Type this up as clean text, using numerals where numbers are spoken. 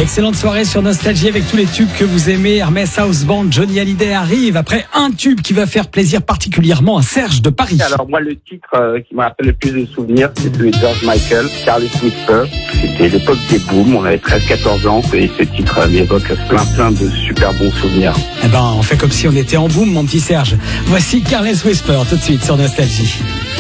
Excellente soirée sur Nostalgie avec tous les tubes que vous aimez. Hermès House Band, Johnny Hallyday arrive après un tube qui va faire plaisir particulièrement à Serge de Paris. Alors moi, le titre qui me rappelle le plus de souvenirs, c'est celui de George Michael, Careless Whisper. C'était l'époque des booms, on avait 13-14 ans et ce titre m'évoque plein de super bons souvenirs. Eh ben, on fait comme si on était en boom, mon petit Serge. Voici Careless Whisper tout de suite sur Nostalgie.